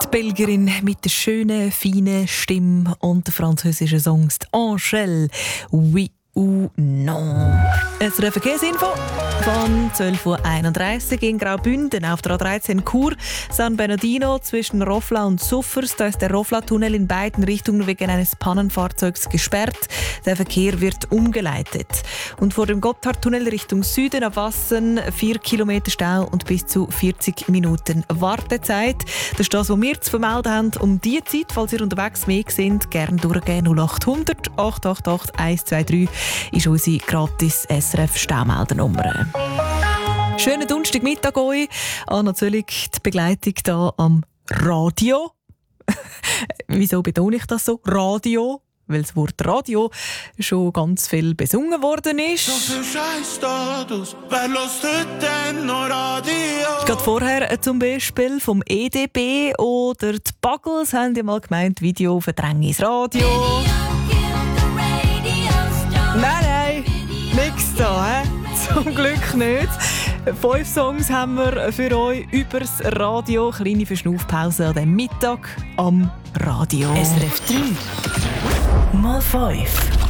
Belgierin mit der schönen, feinen Stimme und der französischen Song «Angèle». Oui ou non. Eine Verkehrsinfo von 12.31 Uhr in Graubünden auf der A13 Chur, San Bernardino zwischen Rofla und Suffers. Da ist der Rofla-Tunnel in beiden Richtungen wegen eines Pannenfahrzeugs gesperrt. Der Verkehr wird umgeleitet. Und vor dem Gotthardtunnel Richtung Süden ab Wassen 4 Kilometer Stau und bis zu 40 Minuten Wartezeit. Das ist das, was wir zu vermelden haben. Um diese Zeit, falls ihr unterwegs mehr sind, gerne durchgehen 0800 888 123 ist unsere gratis SRF-Staumeldernummer. Schönen Donnerstagmittag euch. Natürlich die Begleitung hier am Radio. Wieso betone ich das so? Radio. Weil das Wort Radio schon ganz viel besungen worden ist. Gerade vorher zum Beispiel vom EDB oder die Buggles haben ja mal gemeint, Video verdränge ins Radio. Nein, nix da, he? Zum Glück nicht. 5 Songs haben wir für euch übers Radio. Kleine Verschnaufpause an diesem Mittag am Radio. SRF 3 mal 5.